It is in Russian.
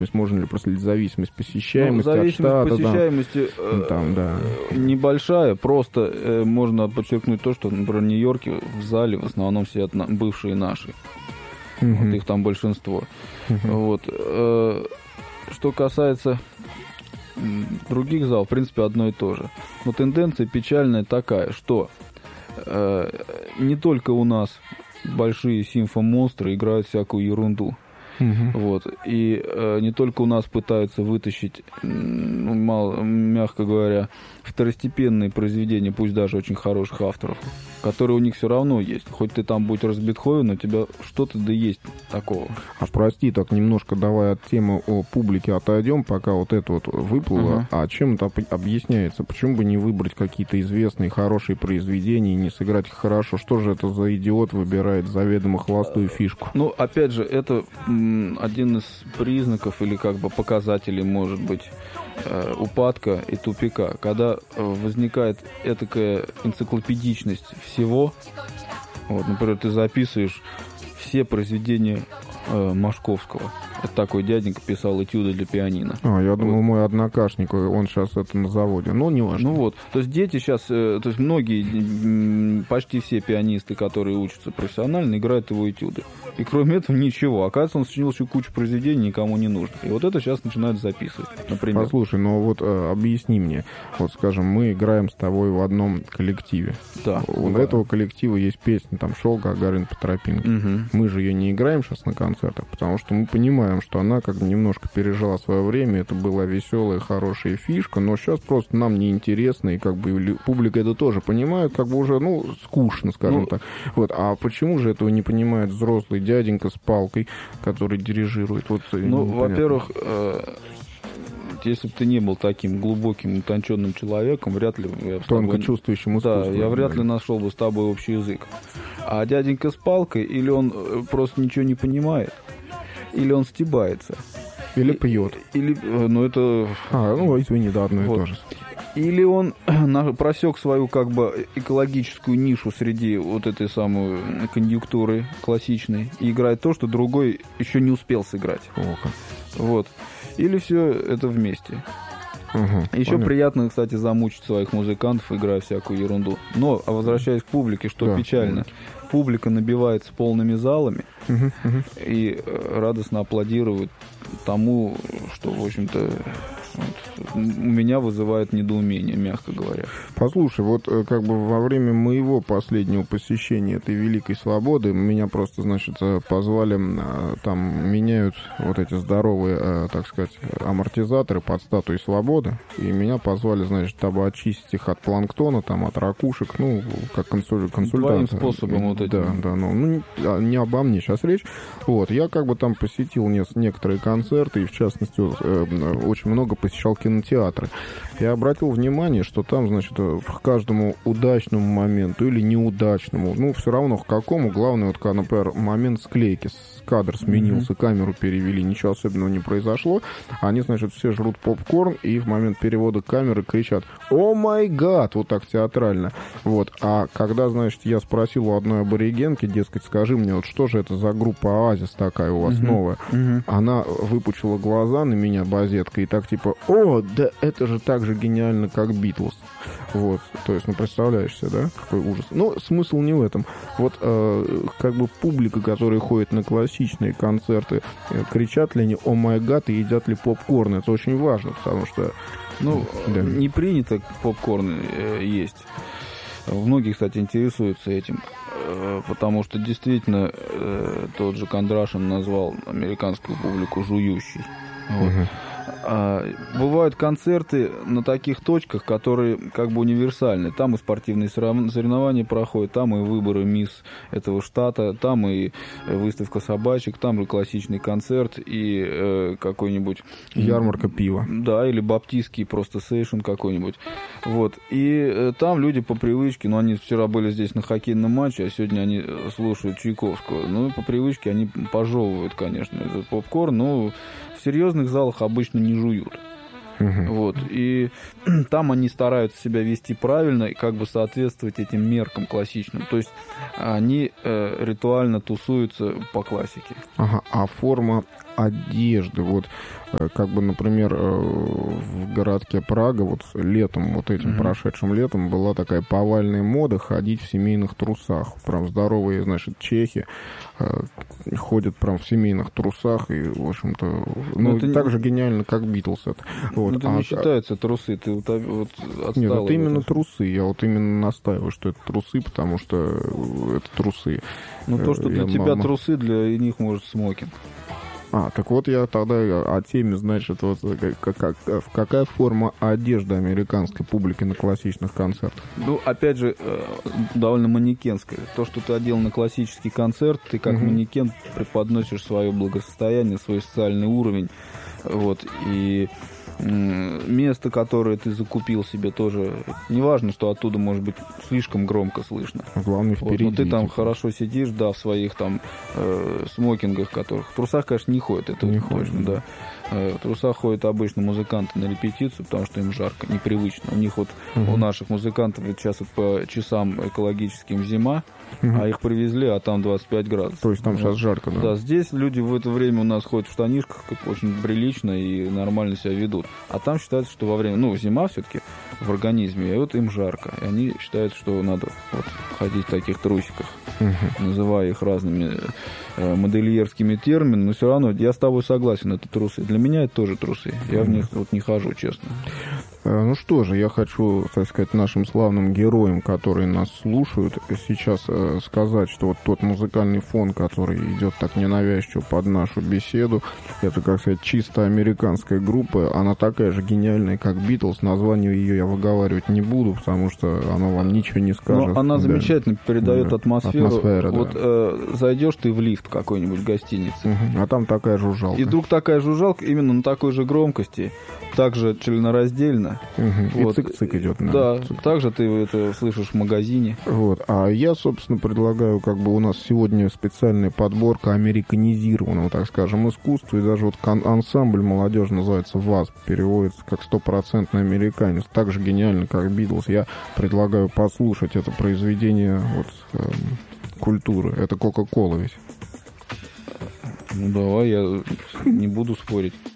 можно ли проследить зависимость посещаемости зависимость от штата? посещаемости Да. небольшая, просто можно подчеркнуть то, что, например, в Нью-Йорке в зале в основном сидят бывшие наши. Вот их там большинство. Вот. Что касается других залов, в принципе, одно и то же. Но тенденция печальная такая, что не только у нас большие симфомонстры играют всякую ерунду. Вот. И не только у нас пытаются вытащить, мягко говоря, второстепенные произведения, пусть даже очень хороших авторов, которые у них все равно есть. Хоть ты там будь Бетховен, у тебя что-то да есть такого. А прости, так немножко давай от темы о публике отойдем, пока вот это вот выплыло. А чем это объясняется? Почему бы не выбрать какие-то известные, хорошие произведения и не сыграть их хорошо? Что же это за идиот выбирает заведомо холостую фишку? Ну, опять же, это один из признаков или как бы показателей, может быть, упадка и тупика, когда возникает этакая энциклопедичность всего. Вот, например, ты записываешь все произведения Машковского. Это такой дяденька писал этюды для пианино. Я думал, мой однокашник, он сейчас это на заводе. Но не важно. Ну вот, то есть дети сейчас, то есть многие, почти все пианисты, которые учатся профессионально, играют его этюды. И кроме этого ничего. Оказывается, он сочинил еще кучу произведений, никому не нужно. И вот это сейчас начинают записывать, например. Послушай, ну вот объясни мне. Вот, скажем, мы играем с тобой в одном коллективе. Да. У этого коллектива есть песня, там, «Шел Гагарин по тропинке». Мы же ее не играем сейчас на концертах, потому что мы понимаем, что она как бы немножко пережила свое время, это была веселая, хорошая фишка, но сейчас просто нам неинтересно, и как бы публика это тоже понимает, как бы уже, скучно, скажем так. Вот. А почему же этого не понимает взрослый дяденька с палкой, который дирижирует? Вот, во-первых, если бы ты не был таким глубоким, утонченным человеком, вряд ли... Тонко чувствующим искусством. Да, я вряд ли нашел бы с тобой общий язык. А дяденька с палкой, или он просто ничего не понимает, или он стебается. Или пьет. Или, это... извини, да, одно и то же. Или он просек свою как бы экологическую нишу среди вот этой самой конъюнктуры классичной и играет то, что другой еще не успел сыграть. Вот. Или все это вместе. Еще приятно, кстати, замучить своих музыкантов, играя всякую ерунду. Но, возвращаясь к публике, что печально, публика набивается полными залами и радостно аплодирует тому, что, в общем-то, у меня вызывает недоумение, мягко говоря. Послушай, вот как бы во время моего последнего посещения этой Великой Свободы меня просто, позвали, там меняют вот эти здоровые, так сказать, амортизаторы под статуей Свободы, и меня позвали, дабы очистить их от планктона, там, от ракушек, как консультант. Двоим способом вот этим. Да, не обо мне сейчас речь. Вот, я как бы там посетил некоторые концерты, и в частности, очень много посещал кинотеатры. Я обратил внимание, что там, к каждому удачному моменту или неудачному, все равно к какому, главное, вот, когда, например, момент склейки, кадр сменился, камеру перевели, ничего особенного не произошло, они, все жрут попкорн и в момент перевода камеры кричат «О май гад!» вот так театрально. Вот. А когда, я спросил у одной аборигенки, дескать, скажи мне, вот что же это за группа «Оазис» такая у вас новая? Она выпучила глаза на меня базеткой и так типа «О, да это же так же гениально, как Битлз». Вот, то есть, представляешь себе, да, какой ужас. Но смысл не в этом. Вот, как бы публика, которая ходит на классичные концерты, кричат ли они «О май гад» и едят ли попкорн. Это очень важно, потому что... не принято попкорн есть. Многие, кстати, интересуются этим, потому что действительно тот же Кондрашин назвал американскую публику жующей. Вот. Бывают концерты на таких точках, которые как бы универсальны. Там и спортивные соревнования проходят, там и выборы мисс этого штата, там и выставка собачек, там и классичный концерт, и какой-нибудь... Ярмарка пива. Да, или баптистский просто сейшн какой-нибудь. Вот. И там люди по привычке, они вчера были здесь на хоккейном матче, а сегодня они слушают Чайковского. По привычке они пожевывают, конечно, этот попкорн, но в серьезных залах обычно не жуют. Вот. И там они стараются себя вести правильно и как бы соответствовать этим меркам классичным. То есть они ритуально тусуются по классике. А форма одежды. Вот, как бы, например, в городке Прага вот летом, вот этим прошедшим летом была такая повальная мода ходить в семейных трусах. Прям здоровые, значит, чехи ходят прям в семейных трусах и, в общем-то, ну, так же гениально, как Битлз это. Вот. Это не считается трусы, ты вот отстал. Нет, это именно трусы. Я вот именно настаиваю, что это трусы, потому что это трусы. Ну, то, что для тебя трусы, для них может смокинг. Так вот я тогда о теме, значит, вот какая форма одежды американской публики на классических концертах? Ну, опять же, довольно манекенская. То, что ты одел на классический концерт, ты как манекен преподносишь свое благосостояние, свой социальный уровень. Вот, и место, которое ты закупил себе, тоже не важно, что оттуда может быть слишком громко слышно. Главное, впереди. Вот, но ты там хорошо сидишь, да, в своих там смокингах, которых... В трусах, конечно, не ходят, это не точно, да. В трусах ходят обычно музыканты на репетицию, потому что им жарко, непривычно. У них вот, у наших музыкантов сейчас вот по часам экологическим зима, а их привезли, а там 25 градусов. То есть там сейчас жарко, да? Да, здесь люди в это время у нас ходят в штанишках, как очень прилично и нормально себя ведут. А там считается, что во время, ну, зима все-таки в организме, и вот им жарко. И они считают, что надо вот ходить в таких трусиках, называя их разными модельерскими терминами, но все равно я с тобой согласен, это трусы. Для меня это тоже трусы. Я в них вот не хожу, честно. Ну что же, я хочу, так сказать, нашим славным героям, которые нас слушают, сейчас сказать, что вот тот музыкальный фон, который идет так ненавязчиво под нашу беседу, это, как сказать, чисто американская группа, она такая же гениальная, как Битлз. Название ее я выговаривать не буду, потому что оно вам ничего не скажет. Но она замечательно передает атмосферу. Атмосфера, вот зайдешь ты в лифт какой-нибудь в гостинице, а там такая жужжалка. И вдруг такая жужжалка именно на такой же громкости, также членораздельно. Вот. И цик-цик идет. Да, также ты это слышишь в магазине. Вот. А я, собственно, предлагаю, как бы у нас сегодня специальная подборка американизированного, так скажем, искусства. И даже вот ансамбль молодежи называется ВАСП, переводится как стопроцентный американец. Так же гениально, как Битлз. Я предлагаю послушать это произведение вот, культуры. Это Кока-Кола ведь. Ну давай, я не буду спорить.